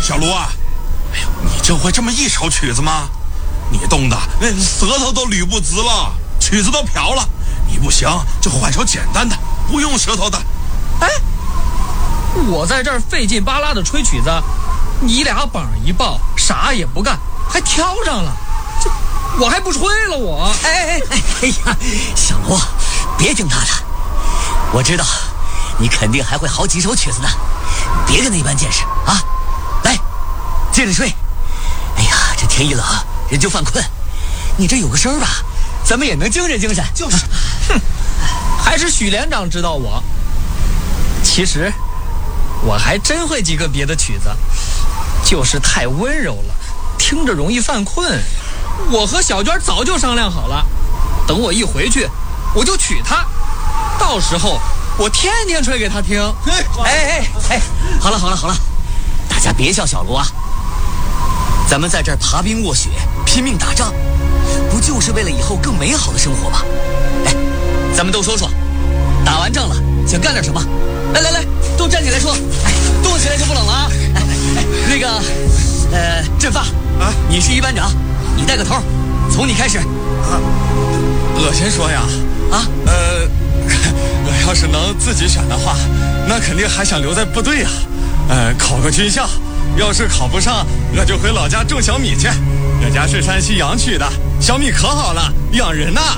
小卢啊，哎呀，你就会这么一首曲子吗？你冻得舌头都捋不直了，曲子都瓢了。你不行就换首简单的，不用舌头的。 哎，我在这儿费劲巴拉的吹曲子，你俩膀一抱，啥也不干，还挑上了，这我还不吹了我。 哎呀，小卢，别听他的，我知道你肯定还会好几首曲子呢，别跟他一般见识啊！来，接着吹。哎呀，这天一冷人就犯困，你这有个声吧，咱们也能精神精神。 就是，哼，还是许连长知道我。其实我还真会几个别的曲子，就是太温柔了，听着容易犯困。我和小娟早就商量好了，等我一回去我就娶她，到时候我天天吹给她听。 哎，好了，大家别笑小卢啊，咱们在这儿爬冰卧雪拼命打仗，不就是为了以后更美好的生活吗？哎，咱们都说说，打完仗了想干点什么？来，都站起来说，哎，动起来就不冷了啊！那个，振发啊，你是一班长，你带个头，从你开始。 啊，我先说呀。啊，我要是能自己选的话，那肯定还想留在部队呀。考个军校，要是考不上，我就回老家种小米去。我家是山西阳曲的，小米可好了，养人呐。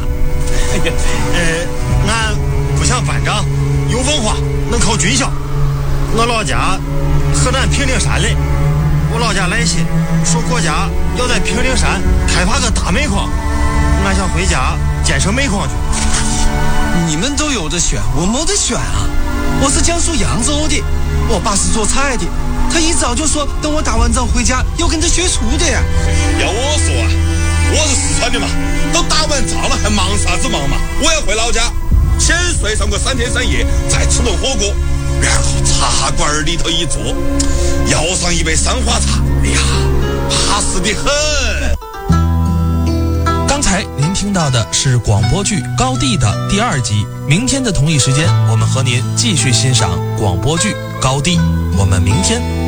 俺不像班长有文化能考军校，我老家河南平顶山嘞，我老家来信说国家要在平顶山开发个大煤矿，俺想回家建设煤矿去。 你们都有的选，我没得选啊！我是江苏扬州的，我爸是做菜的，他一早就说等我打完仗回家要跟着学厨的呀。 要我说啊，我是四川的嘛，都打完仗了还忙啥子忙嘛？我要回老家，先睡上个3天3夜，再吃顿火锅，然后茶馆里头一坐，要上一杯三花茶，哎呀，踏实的很。 刚才您听到的是广播剧《高地》的第2集。明天的同一时间，我们和您继续欣赏广播剧《高地》。我们明天